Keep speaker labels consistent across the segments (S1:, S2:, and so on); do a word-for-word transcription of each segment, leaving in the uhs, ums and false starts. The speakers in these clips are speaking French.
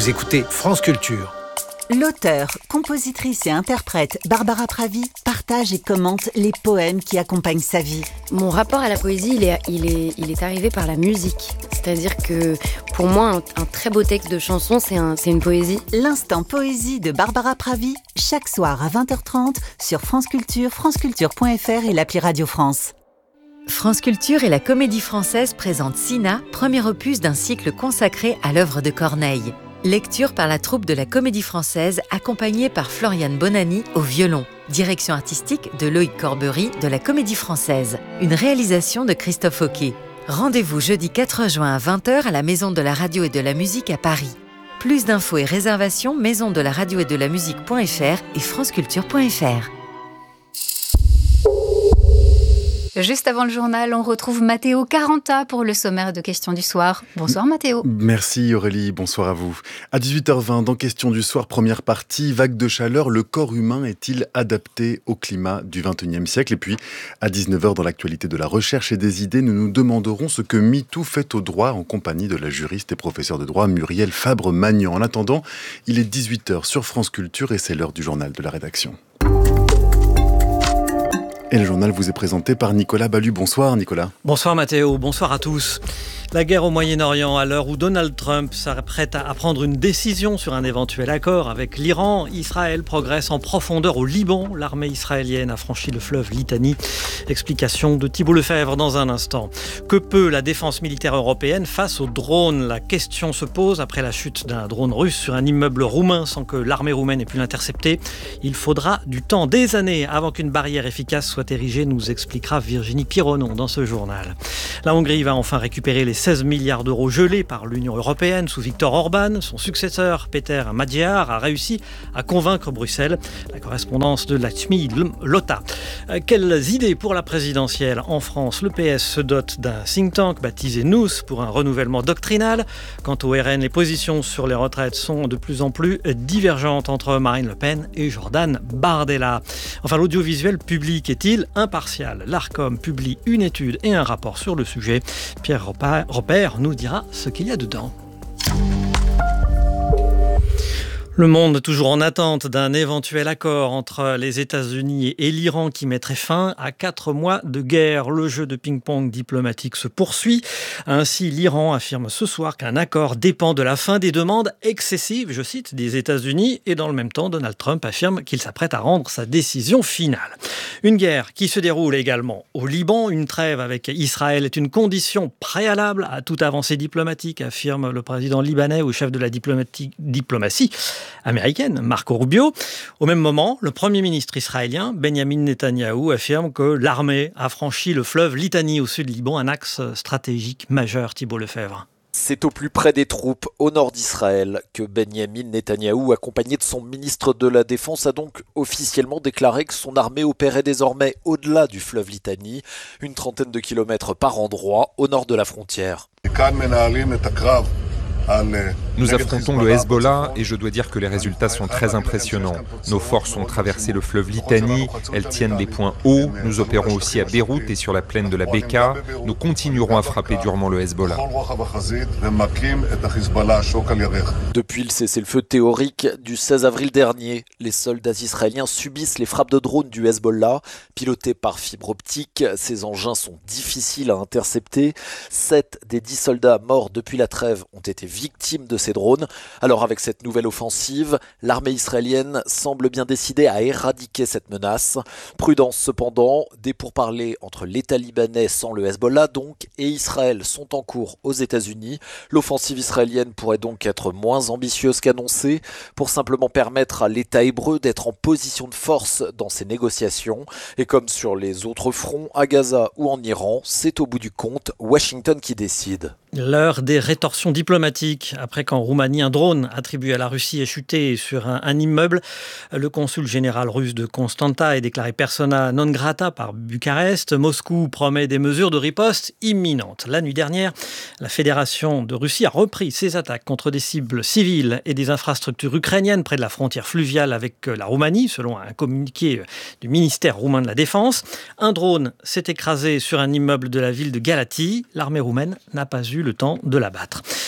S1: Vous écoutez France Culture.
S2: L'auteure, compositrice et interprète Barbara Pravi partage et commente les poèmes qui accompagnent sa vie.
S3: Mon rapport à la poésie, il est, il est, il est arrivé par la musique. C'est-à-dire que pour moi, un, un très beau texte de chanson, c'est, un, c'est une poésie.
S2: L'instant poésie de Barbara Pravi, chaque soir à vingt heures trente sur France Culture, franceculture point f r et l'appli Radio France. France Culture et la Comédie Française présentent Sina, premier opus d'un cycle consacré à l'œuvre de Corneille. Lecture par la troupe de la Comédie Française, accompagnée par Floriane Bonani au violon. Direction artistique de Loïc Corbery de la Comédie Française. Une réalisation de Christophe Hoquet. Rendez-vous jeudi quatre juin à vingt heures à la Maison de la Radio et de la Musique à Paris. Plus d'infos et réservations maison de la radio et de la musique.fr et franceculture point f r.
S4: Juste avant le journal, on retrouve Matteo Caranta pour le sommaire de Questions du soir. Bonsoir Matteo.
S5: Merci Aurélie, bonsoir à vous. À dix-huit heures vingt, dans Questions du soir, première partie, vague de chaleur, le corps humain est-il adapté au climat du vingt et unième siècle ? Et puis, à dix-neuf heures, dans l'actualité de la recherche et des idées, nous nous demanderons ce que MeToo fait au droit en compagnie de la juriste et professeure de droit Muriel Fabre-Magnan. En attendant, il est dix-huit heures sur France Culture et c'est l'heure du journal de la rédaction. Et le journal vous est présenté par Nicolas Ballu. Bonsoir Nicolas.
S6: Bonsoir Mathéo, bonsoir à tous. La guerre au Moyen-Orient, à l'heure où Donald Trump s'apprête à prendre une décision sur un éventuel accord avec l'Iran, Israël progresse en profondeur au Liban. L'armée israélienne a franchi le fleuve Litani. Explication de Thibault Lefebvre dans un instant. Que peut la défense militaire européenne face aux drones ? La question se pose après la chute d'un drone russe sur un immeuble roumain sans que l'armée roumaine ait pu l'intercepter. Il faudra du temps, des années, avant qu'une barrière efficace soit érigée, nous expliquera Virginie Pironon dans ce journal. La Hongrie va enfin récupérer les seize milliards d'euros gelés par l'Union européenne sous Viktor Orban. Son successeur, Péter Magyar, a réussi à convaincre Bruxelles. La correspondance de Lakshmi Lotta. Quelles idées pour la présidentielle ? En France, le P S se dote d'un think tank baptisé Nous pour un renouvellement doctrinal. Quant au R N, les positions sur les retraites sont de plus en plus divergentes entre Marine Le Pen et Jordan Bardella. Enfin, l'audiovisuel public est-il impartial ? L'Arcom publie une étude et un rapport sur le sujet. Pierre Robert nous dira ce qu'il y a dedans. Le monde toujours en attente d'un éventuel accord entre les États-Unis et l'Iran qui mettrait fin à quatre mois de guerre. Le jeu de ping-pong diplomatique se poursuit. Ainsi, l'Iran affirme ce soir qu'un accord dépend de la fin des demandes excessives, je cite, des États-Unis. Et dans le même temps, Donald Trump affirme qu'il s'apprête à rendre sa décision finale. Une guerre qui se déroule également au Liban. Une trêve avec Israël est une condition préalable à toute avancée diplomatique, affirme le président libanais ou chef de la diplomatie américaine, Marco Rubio. Au même moment, le Premier ministre israélien, Benjamin Netanyahou, affirme que l'armée a franchi le fleuve Litani au sud du Liban, un axe stratégique majeur. Thibault Lefebvre.
S7: C'est au plus près des troupes, au nord d'Israël, que Benjamin Netanyahou, accompagné de son ministre de la Défense, a donc officiellement déclaré que son armée opérait désormais au-delà du fleuve Litani, une trentaine de kilomètres par endroit, au nord de la frontière.
S8: Nous affrontons le Hezbollah et je dois dire que les résultats sont très impressionnants. Nos forces ont traversé le fleuve Litani, elles tiennent des points hauts. Nous opérons aussi à Beyrouth et sur la plaine de la Beka. Nous continuerons à frapper durement le Hezbollah.
S7: Depuis le cessez-le-feu théorique du seize avril dernier, les soldats israéliens subissent les frappes de drones du Hezbollah. Pilotés par fibre optique, ces engins sont difficiles à intercepter. Sept des dix soldats morts depuis la trêve ont été victimes de ces drones. Alors avec cette nouvelle offensive, l'armée israélienne semble bien décidée à éradiquer cette menace. Prudence cependant, des pourparlers entre l'État libanais sans le Hezbollah donc et Israël sont en cours aux États-Unis. L'offensive israélienne pourrait donc être moins ambitieuse qu'annoncée pour simplement permettre à l'État hébreu d'être en position de force dans ces négociations. Et comme sur les autres fronts, à Gaza ou en Iran, c'est au bout du compte Washington qui décide.
S6: L'heure des rétorsions diplomatiques. Après qu'en Roumanie, un drone attribué à la Russie est chuté sur un, un immeuble, le consul général russe de Constanta est déclaré persona non grata par Bucarest. Moscou promet des mesures de riposte imminentes. La nuit dernière, la Fédération de Russie a repris ses attaques contre des cibles civiles et des infrastructures ukrainiennes près de la frontière fluviale avec la Roumanie, selon un communiqué du ministère roumain de la Défense. Un drone s'est écrasé sur un immeuble de la ville de Galatie. L'armée roumaine n'a pas eu le temps de l'abattre. Pas de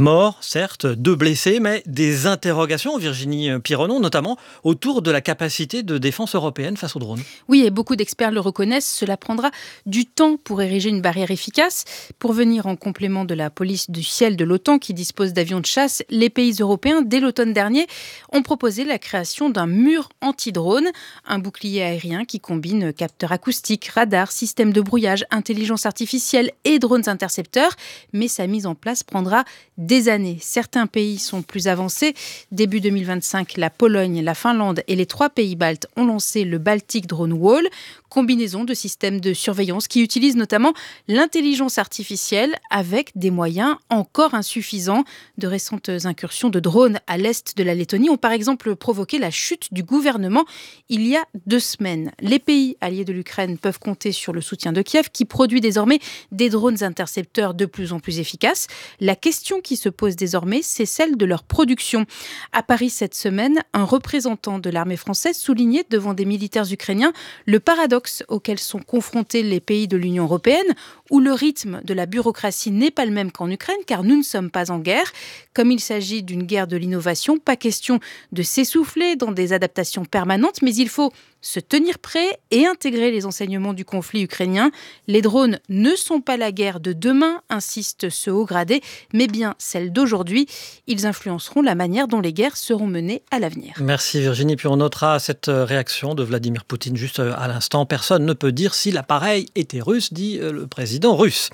S6: mort, certes, deux blessés, mais des interrogations, Virginie Pironneau, notamment autour de la capacité de défense européenne face aux drones.
S1: Oui, et beaucoup d'experts le reconnaissent, cela prendra du temps pour ériger une barrière efficace. Pour venir en complément de la police du ciel de l'OTAN qui dispose d'avions de chasse, les pays européens, dès l'automne dernier, ont proposé la création d'un mur anti-drone, un bouclier aérien qui combine capteurs acoustiques, radars, systèmes de brouillage, intelligence artificielle et drones intercepteurs. Mais sa mise en place prendra des années. Certains pays sont plus avancés. Début deux mille vingt-cinq, la Pologne, la Finlande et les trois pays baltes ont lancé le Baltic Drone Wall, combinaison de systèmes de surveillance qui utilisent notamment l'intelligence artificielle avec des moyens encore insuffisants. De récentes incursions de drones à l'est de la Lettonie ont par exemple provoqué la chute du gouvernement il y a deux semaines. Les pays alliés de l'Ukraine peuvent compter sur le soutien de Kiev qui produit désormais des drones intercepteurs de plus en plus efficaces. La question qui se pose désormais, c'est celle de leur production. À Paris cette semaine, un représentant de l'armée française soulignait devant des militaires ukrainiens le paradoxe auxquels sont confrontés les pays de l'Union européenne, où le rythme de la bureaucratie n'est pas le même qu'en Ukraine, car nous ne sommes pas en guerre. Comme il s'agit d'une guerre de l'innovation, pas question de s'essouffler dans des adaptations permanentes, mais il faut se tenir prêt et intégrer les enseignements du conflit ukrainien. Les drones ne sont pas la guerre de demain, insiste ce haut gradé, mais bien celle d'aujourd'hui. Ils influenceront la manière dont les guerres seront menées à l'avenir.
S6: Merci Virginie. Puis on notera cette réaction de Vladimir Poutine juste à l'instant. Personne ne peut dire si l'appareil était russe, dit le président russe.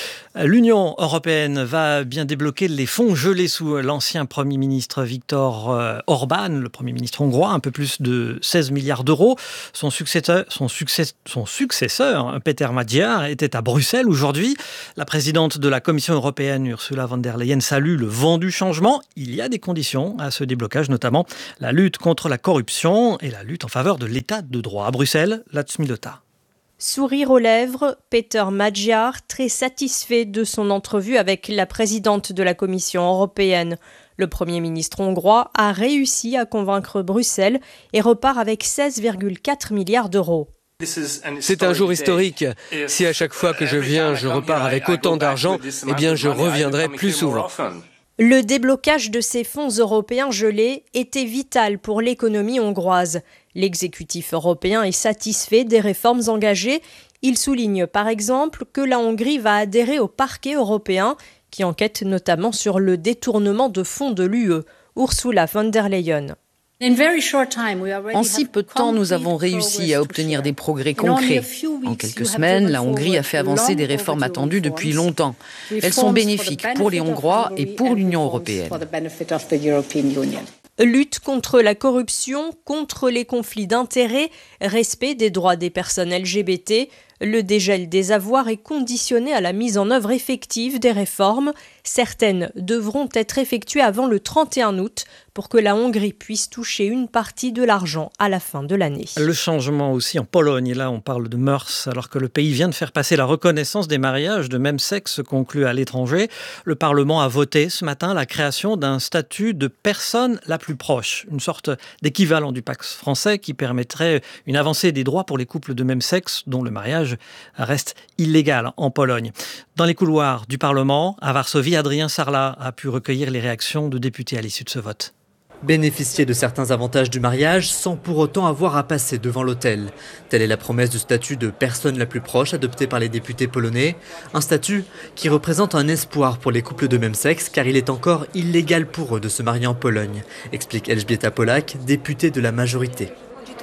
S6: L'Union européenne va bien débloquer les fonds gelés sous l'ancien Premier ministre Viktor Orban, le Premier ministre hongrois, un peu plus de seize milliards d'euros. Son successeur, son, succès, son successeur, Peter Magyar, était à Bruxelles aujourd'hui. La présidente de la Commission européenne, Ursula von der Leyen, salue le vent du changement. Il y a des conditions à ce déblocage, notamment la lutte contre la corruption et la lutte en faveur de l'état de droit. À Bruxelles, Latsmilota.
S9: Sourire aux lèvres, Peter Magyar, très satisfait de son entrevue avec la présidente de la Commission européenne. Le Premier ministre hongrois a réussi à convaincre Bruxelles et repart avec seize virgule quatre milliards d'euros.
S10: C'est un jour historique. Si à chaque fois que je viens, je repars avec autant d'argent, eh bien je reviendrai plus souvent.
S9: Le déblocage de ces fonds européens gelés était vital pour l'économie hongroise. L'exécutif européen est satisfait des réformes engagées. Il souligne par exemple que la Hongrie va adhérer au parquet européen, qui enquête notamment sur le détournement de fonds de l'U E. Ursula von der Leyen.
S11: En si peu de temps, nous avons réussi à obtenir des progrès concrets. En quelques semaines, la Hongrie a fait avancer des réformes attendues depuis longtemps. Elles sont bénéfiques pour les Hongrois et pour l'Union européenne.
S9: Lutte contre la corruption, contre les conflits d'intérêts, respect des droits des personnes L G B T. Le dégel des avoirs est conditionné à la mise en œuvre effective des réformes. Certaines devront être effectuées avant le trente et un août pour que la Hongrie puisse toucher une partie de l'argent à la fin de l'année.
S6: Le changement aussi en Pologne, et là on parle de mœurs, alors que le pays vient de faire passer la reconnaissance des mariages de même sexe conclus à l'étranger. Le Parlement a voté ce matin la création d'un statut de personne la plus proche, une sorte d'équivalent du Pacs français qui permettrait une avancée des droits pour les couples de même sexe dont le mariage reste illégal en Pologne. Dans les couloirs du Parlement, à Varsovie, Adrien Sarlat a pu recueillir les réactions de députés à l'issue de ce vote.
S12: Bénéficier de certains avantages du mariage sans pour autant avoir à passer devant l'autel. Telle est la promesse du statut de personne la plus proche adopté par les députés polonais. Un statut qui représente un espoir pour les couples de même sexe car il est encore illégal pour eux de se marier en Pologne, explique Elżbieta Polak, députée de la majorité.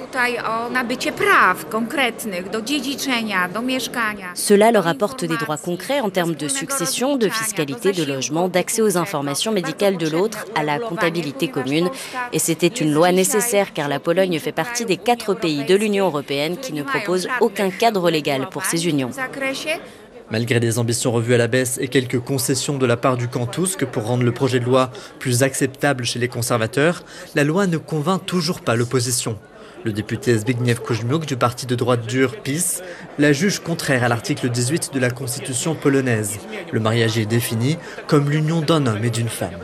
S13: Cela leur apporte des droits concrets en termes de succession, de fiscalité, de logement, d'accès aux informations médicales de l'autre, à la comptabilité commune. Et c'était une loi nécessaire car la Pologne fait partie des quatre pays de l'Union européenne qui ne proposent aucun cadre légal pour ces unions.
S12: Malgré des ambitions revues à la baisse et quelques concessions de la part du camp Tusk pour rendre le projet de loi plus acceptable chez les conservateurs, la loi ne convainc toujours pas l'opposition. Le député Zbigniew Kuźmiuk du parti de droite dur PiS la juge contraire à l'article dix-huit de la Constitution polonaise. Le mariage est défini comme l'union d'un homme et d'une femme.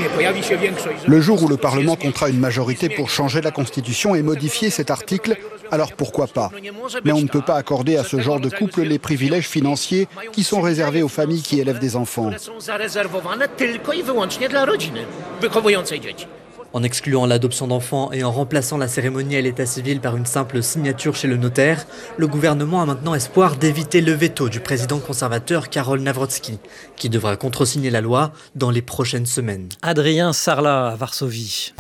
S14: Le jour où le Parlement comptera une majorité pour changer la Constitution et modifier cet article, alors pourquoi pas ? Mais on ne peut pas accorder à ce genre de couple les privilèges financiers qui sont réservés aux familles qui élèvent des enfants.
S12: En excluant l'adoption d'enfants et en remplaçant la cérémonie à l'état civil par une simple signature chez le notaire, le gouvernement a maintenant espoir d'éviter le veto du président conservateur Karol Nawrocki, qui devra contresigner la loi dans les prochaines semaines.
S6: Adrien Sarlat à Varsovie.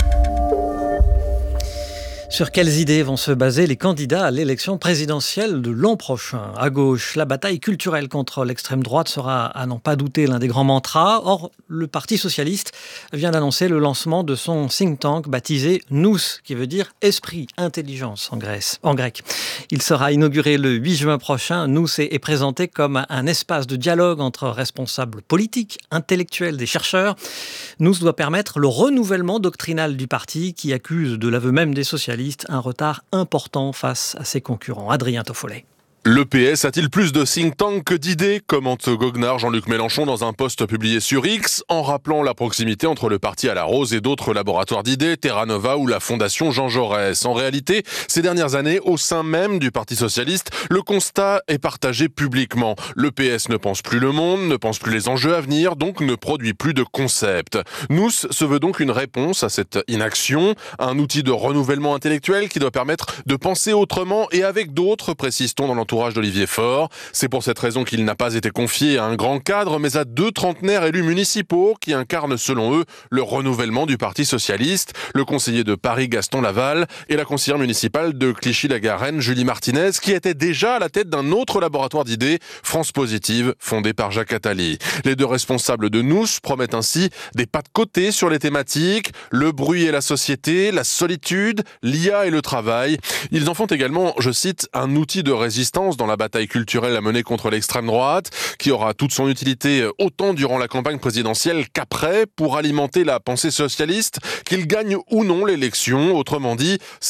S6: Sur quelles idées vont se baser les candidats à l'élection présidentielle de l'an prochain ? À gauche, la bataille culturelle contre l'extrême droite sera, à n'en pas douter, l'un des grands mantras. Or, le Parti socialiste vient d'annoncer le lancement de son think tank baptisé Nous, qui veut dire esprit, intelligence en, Grèce, en grec. Il sera inauguré le huit juin prochain. Nous est, est présenté comme un espace de dialogue entre responsables politiques, intellectuels, des chercheurs. Nous doit permettre le renouvellement doctrinal du parti qui accuse, de l'aveu même des socialistes, un retard important face à ses concurrents. Adrien Toffolet.
S15: Le P S a-t-il plus de think tank que d'idées, commente goguenard Jean-Luc Mélenchon dans un post publié sur X, en rappelant la proximité entre le parti à la rose et d'autres laboratoires d'idées, Terra Nova ou la Fondation Jean Jaurès. En réalité, ces dernières années, au sein même du Parti socialiste, le constat est partagé publiquement. Le P S ne pense plus le monde, ne pense plus les enjeux à venir, donc ne produit plus de concepts. Nous se veut donc une réponse à cette inaction, un outil de renouvellement intellectuel qui doit permettre de penser autrement et avec d'autres, précise-t-on dans l'entourage d'Olivier Faure. C'est pour cette raison qu'il n'a pas été confié à un grand cadre, mais à deux trentenaires élus municipaux qui incarnent, selon eux, le renouvellement du Parti socialiste, le conseiller de Paris Gaston Laval et la conseillère municipale de Clichy-la-Garenne Julie Martinez, qui était déjà à la tête d'un autre laboratoire d'idées, France Positive, fondé par Jacques Attali. Les deux responsables de Nous promettent ainsi des pas de côté sur les thématiques, le bruit et la société, la solitude, l'I A et le travail. Ils en font également, je cite, un outil de résistance dans la bataille culturelle à mener contre l'extrême droite, qui aura toute son utilité autant durant la campagne présidentielle qu'après pour alimenter la pensée socialiste, qu'il gagne ou non l'élection. Autrement dit,